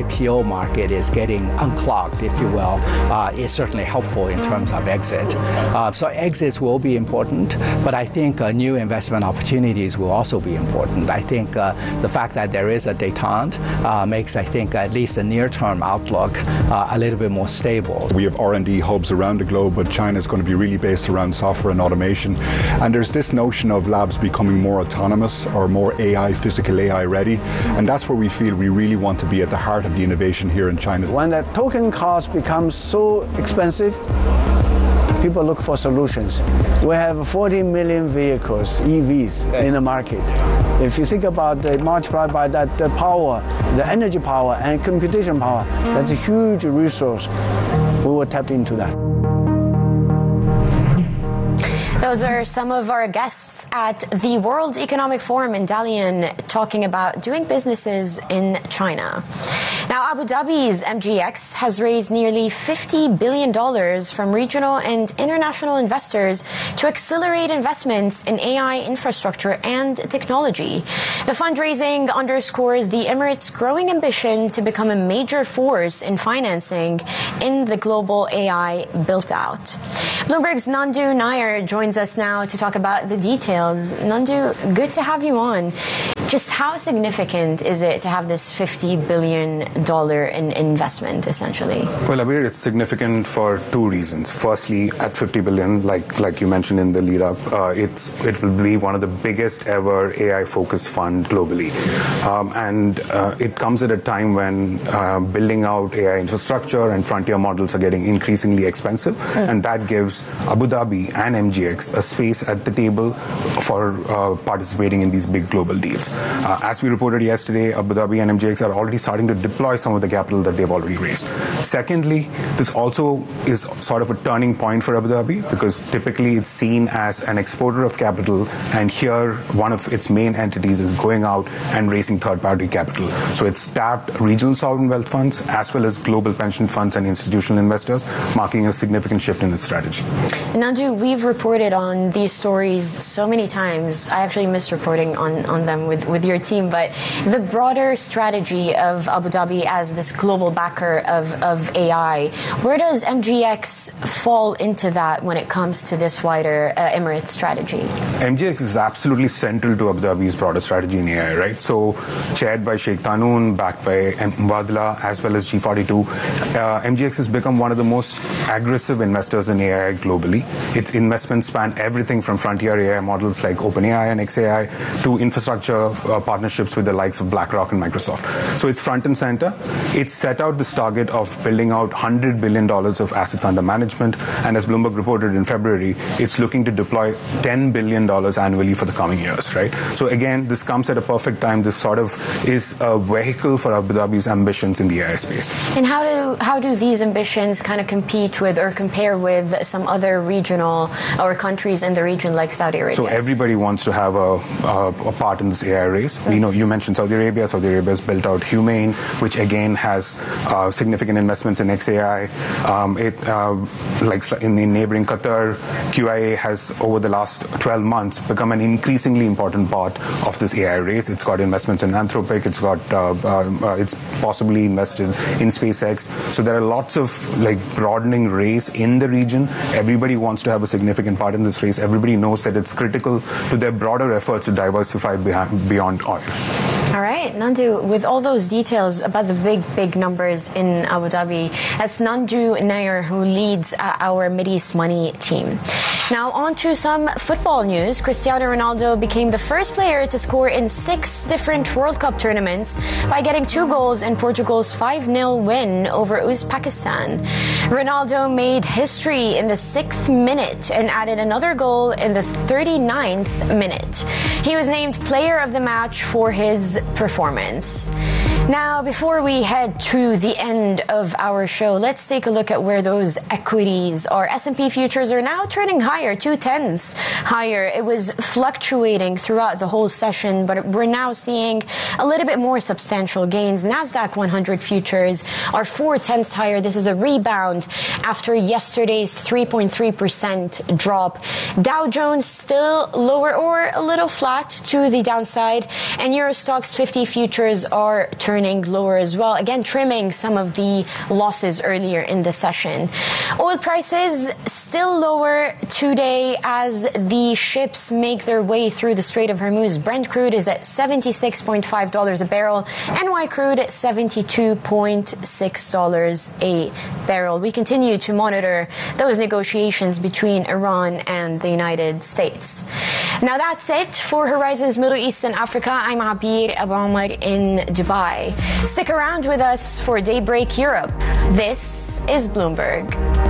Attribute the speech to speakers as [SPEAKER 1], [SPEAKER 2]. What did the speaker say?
[SPEAKER 1] IPO market is getting unclogged, if you will, is certainly helpful in terms of exit. So exits will be important, but I think new investment opportunities will also be important. I think the fact that there is a détente makes, I think, at least a near-term outlook a little bit more stable.
[SPEAKER 2] We have R&D hubs around the globe, but China is going to be really based around software and automation. And there's this notion of labs becoming more autonomous or more AI, physical AI ready. And that's where we feel we really want to be at the heart of the innovation here in China.
[SPEAKER 3] When the token cost becomes so expensive, people look for solutions. We have 40 million vehicles, EVs, in the market. If you think about it, multiplied by that, the power, the energy power and computation power, that's a huge resource. We will tap into that.
[SPEAKER 4] Those are some of our guests at the World Economic Forum in Dalian talking about doing businesses in China. Now, Abu Dhabi's MGX has raised nearly $50 billion from regional and international investors to accelerate investments in AI infrastructure and technology. The fundraising underscores the Emirates' growing ambition to become a major force in financing in the global AI build-out. Bloomberg's Nandu Nair joins us now to talk about the details. Nandu, good to have you on. Just how significant is it to have this $50 billion in investment, essentially?
[SPEAKER 5] Well, Abir, it's significant for two reasons. Firstly, at $50 billion, like you mentioned in the lead-up, it will be one of the biggest ever AI-focused fund globally. And it comes at a time when building out AI infrastructure and frontier models are getting increasingly expensive, and that gives Abu Dhabi and MGX a space at the table for participating in these big global deals. As we reported yesterday, Abu Dhabi and MGX are already starting to deploy some of the capital that they've already raised. Secondly, this also is sort of a turning point for Abu Dhabi because typically it's seen as an exporter of capital, and here one of its main entities is going out and raising third-party capital. So it's tapped regional sovereign wealth funds as well as global pension funds and institutional investors, marking a significant shift in its strategy.
[SPEAKER 4] Nandu, we've reported on these stories so many times. I actually missed reporting on them with your team, but the broader strategy of Abu Dhabi as this global backer of AI, where does MGX fall into that when it comes to this wider Emirates strategy?
[SPEAKER 5] MGX is absolutely central to Abu Dhabi's broader strategy in AI, right? So chaired by Sheikh Tahnoon, backed by Mubadala, as well as G42, MGX has become one of the most aggressive investors in AI globally. Its investments span everything from frontier AI models like OpenAI and xAI to infrastructure partnerships with the likes of BlackRock and Microsoft. So it's front and center. It's set out this target of building out $100 billion of assets under management, and as Bloomberg reported in February, it's looking to deploy $10 billion annually for the coming years, right? So again, this comes at a perfect time. This sort of is a vehicle for Abu Dhabi's ambitions in the AI space.
[SPEAKER 4] And how do these ambitions kind of compete with or compare with some other regional or countries in the region like Saudi Arabia?
[SPEAKER 5] So everybody wants to have a part in this AI race. We know you mentioned Saudi Arabia. Saudi Arabia has built out Humane, which again has significant investments in xAI. Like in the neighboring Qatar, QIA has over the last 12 months become an increasingly important part of this AI race. It's got investments in Anthropic. It's possibly invested in SpaceX. So there are lots of broadening race in the region. Everybody wants to have a significant part in this race. Everybody knows that it's critical to their broader efforts to diversify beyond oil.
[SPEAKER 4] All right, Nandu, with all those details about the big numbers in Abu Dhabi, that's Nandu Nair, who leads our Mideast Money team. Now on to some football news. Cristiano Ronaldo became the first player to score in 6 different World Cup tournaments by getting 2 goals in Portugal's 5-0 win over Uzbekistan. Ronaldo made history in the 6th minute and added another goal in the 39th minute. He was named player of the match for his performance. Now, before we head to the end of our show, let's take a look at where those equities are. S&P futures are now turning higher, 0.2 higher. It was fluctuating throughout the whole session, but we're now seeing a little bit more substantial gains. Nasdaq 100 futures are 0.4 higher. This is a rebound after yesterday's 3.3% drop. Dow Jones still lower or a little flat to the downside, and Euro Stoxx 50 futures are turning turning lower as well, again trimming some of the losses earlier in the session. Oil prices still lower today as the ships make their way through the Strait of Hormuz. Brent crude is at $76.5 a barrel, NY crude at $72.6 a barrel. We continue to monitor those negotiations between Iran and the United States. Now that's it for Horizons Middle East and Africa. I'm Abir Abu Omar in Dubai. Stick around with us for Daybreak Europe. This is Bloomberg.